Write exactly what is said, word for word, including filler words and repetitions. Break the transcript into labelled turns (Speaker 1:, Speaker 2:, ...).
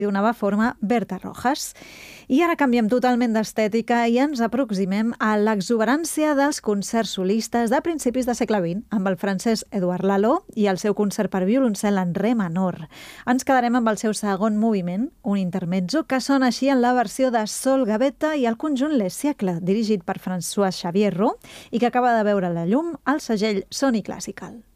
Speaker 1: donava forma Berta Rojas. I ara canviem totalment d'estètica i ens aproximem a l'exuberància dels concerts solistes de principis de segle vint, amb el francès Edouard Lalo i el seu concert per violoncel en re menor. Ens quedarem amb el seu segon moviment, un intermezzo que sona així en la versió de Sol Gavetta i el conjunt Les Siècles, dirigit per François Xavier Roux i que acaba de veure la llum al segell Sony Classical.